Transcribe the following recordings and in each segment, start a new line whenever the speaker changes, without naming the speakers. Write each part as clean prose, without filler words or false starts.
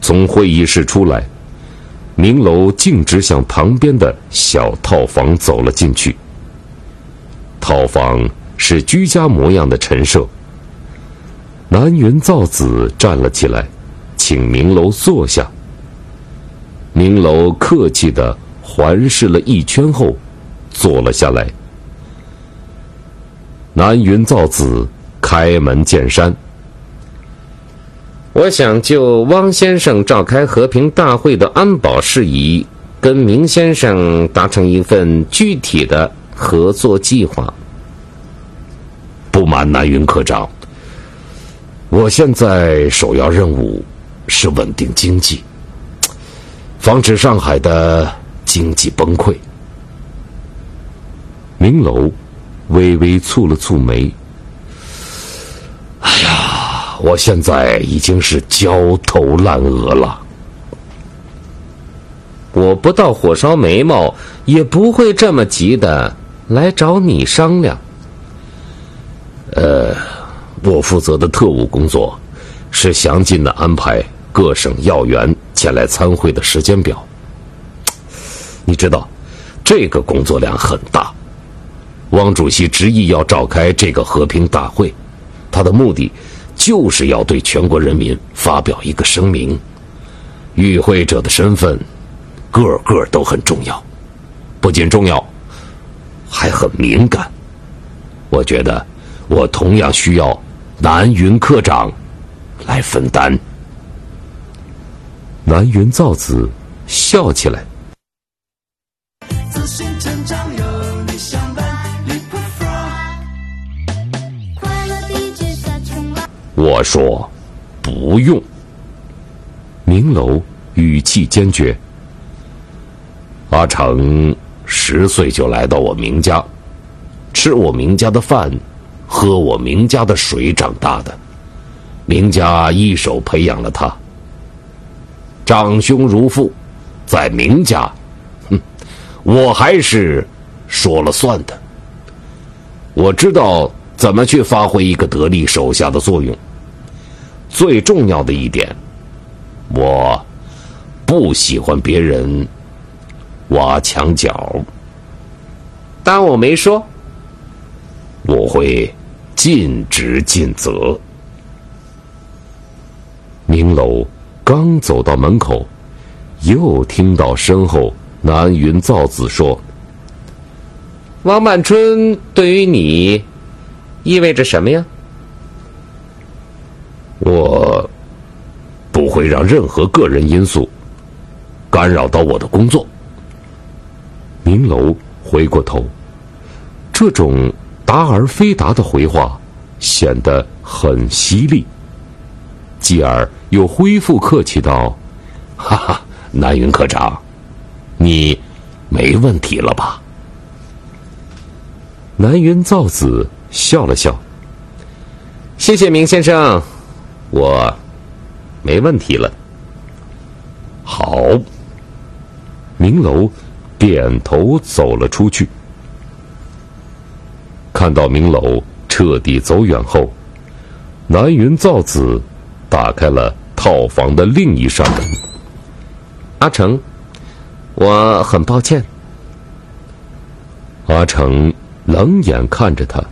从会议室出来，明楼径直向旁边的小套房走了进去。套房是居家模样的陈设。南云造子站了起来，请明楼坐下。明楼客气地环视了一圈后，坐了下来。南云造子开门见山：
我想就汪先生召开和平大会的安保事宜，跟明先生达成一份具体的合作计划。
不瞒南云科长，我现在首要任务是稳定经济，防止上海的经济崩溃。明楼微微蹙了蹙眉。哎呀，我现在已经是焦头烂额了。
我不到火烧眉毛，也不会这么急的来找你商量。
我负责的特务工作是详尽的安排各省要员前来参会的时间表。你知道，这个工作量很大。汪主席执意要召开这个和平大会，他的目的就是要对全国人民发表一个声明。与会者的身份个个都很重要，不仅重要，还很敏感。我觉得我同样需要南云科长来分担。南云造子笑起来。
自信成长有你相伴，快乐地接下冲浪。
我说不用。明楼语气坚决。阿成10岁就来到我明家，吃我明家的饭，喝我明家的水长大的，明家一手培养了他。长兄如父，在明家，我还是说了算的。我知道怎么去发挥一个得力手下的作用。最重要的一点，我不喜欢别人挖墙脚。
当我没说。
我会尽职尽责。明楼刚走到门口，又听到身后南云造子说：
汪曼春对于你意味着什么呀？
我不会让任何个人因素干扰到我的工作。明楼回过头，这种答而非答的回话显得很犀利，继而又恢复客气道：哈哈，南云科长，你没问题了吧？南云造子笑了笑：
谢谢明先生，我没问题了。
好。明楼点头走了出去。看到明楼彻底走远后，南云造子打开了套房的另一扇门。
阿成，我很抱歉。
阿成冷眼看着他：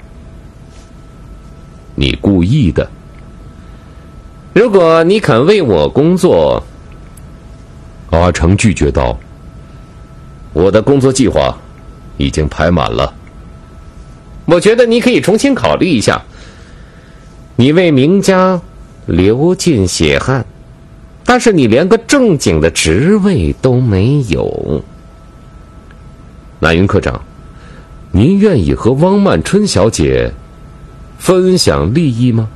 你故意的。
如果你肯为我工作。
阿成拒绝道：我的工作计划已经排满了。
我觉得你可以重新考虑一下。你为明家流尽血汗，但是你连个正经的职位都没有。
南云科长，您愿意和汪曼春小姐分享利益吗？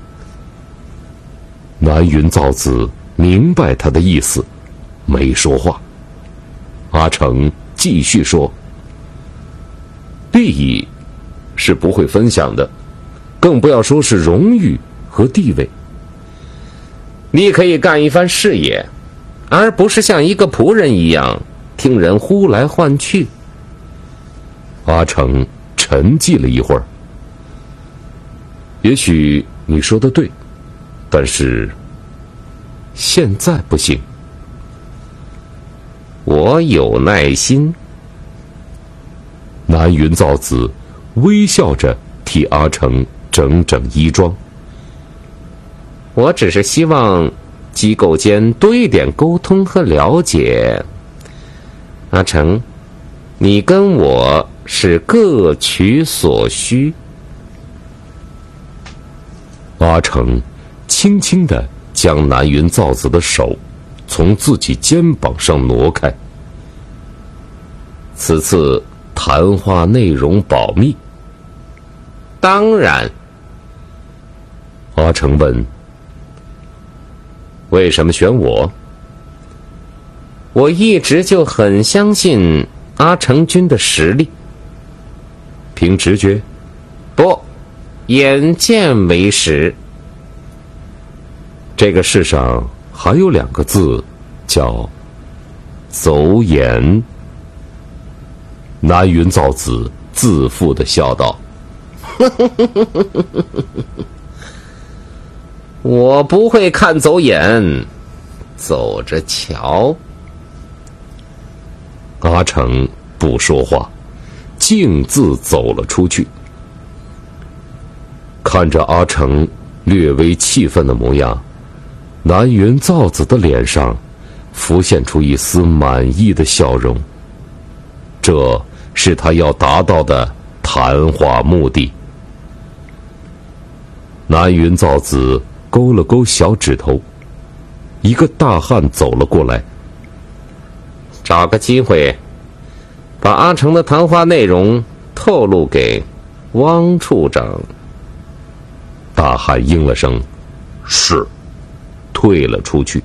南云造子明白他的意思，没说话。阿成继续说：利益是不会分享的，更不要说是荣誉和地位。
你可以干一番事业，而不是像一个仆人一样听人呼来唤去。
阿成沉寂了一会儿。也许你说的对，但是
现在不行。我有耐心。
南云造子微笑着替阿成整整衣装。
我只是希望机构间多一点沟通和了解。阿成，你跟我是各取所需。
阿成轻轻地将南云造子的手从自己肩膀上挪开。
此次谈话内容保密。当然。
阿成问：
为什么选我？我一直就很相信阿成君的实力。
凭直觉？
不，眼见为实。
这个世上还有2个字，叫走眼。南云造子自负地笑道：
我不会看走眼，走着瞧。
阿成不说话，径自走了出去。看着阿成略微气愤的模样，南云造子的脸上浮现出一丝满意的笑容。这是他要达到的谈话目的。南云造子勾了勾小指头，一个大汉走了过来。
找个机会，把阿成的谈话内容透露给汪处长。
大汉应了声是，退了出去。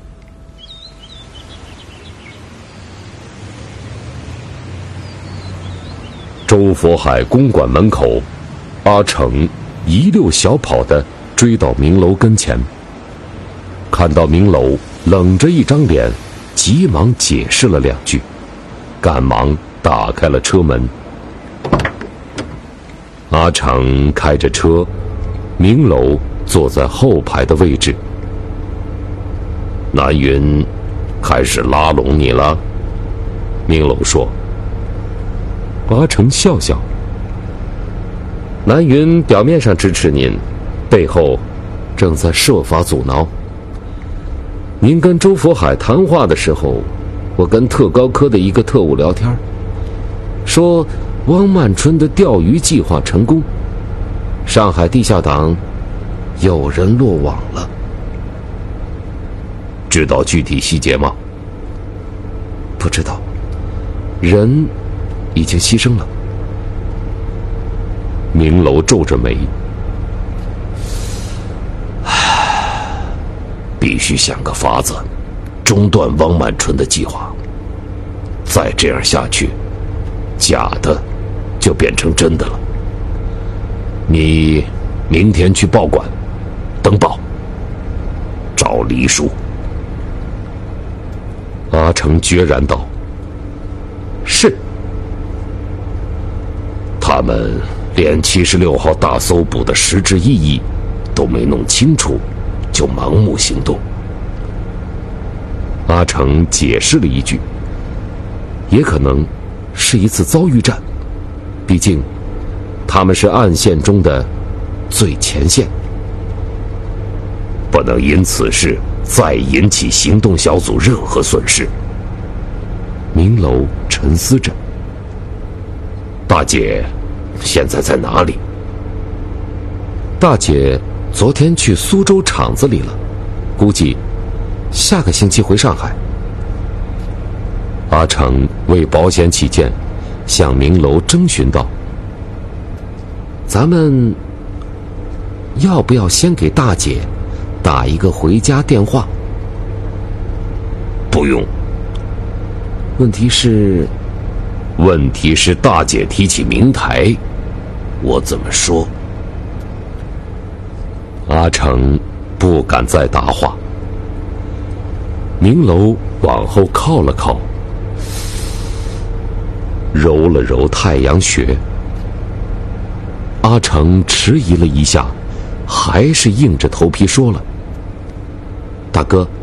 周佛海公馆门口，阿成一溜小跑地追到明楼跟前，看到明楼冷着一张脸，急忙解释了2句，赶忙打开了车门。阿成开着车，明楼坐在后排的位置。南云开始拉拢你了？明楼说。阿成笑笑。
南云表面上支持您，背后正在设法阻挠。您跟周佛海谈话的时候，我跟特高科的一个特务聊天，说汪曼春的钓鱼计划成功，上海地下党有人落网了。
知道具体细节吗？
不知道，人已经牺牲了。
明楼皱着眉，必须想个法子中断汪曼春的计划。再这样下去，假的就变成真的了。你明天去报馆登报，找黎叔。阿成决然道：
是。
他们连76号大搜捕的实质意义都没弄清楚，就盲目行动。阿成解释了一句，也可能是一次遭遇战，毕竟他们是暗线中的最前线，不能因此事再引起行动小组任何损失。明楼沉思着，大姐现在在哪里？
大姐昨天去苏州厂子里了，估计下个星期回上海。
阿成为保险起见，向明楼征询道：
咱们要不要先给大姐打一个回家电话？
不用。
问题是
大姐提起明台，我怎么说？阿成不敢再答话。明楼往后靠了靠，揉了揉太阳穴。阿成迟疑了一下，还是硬着头皮说了：大哥，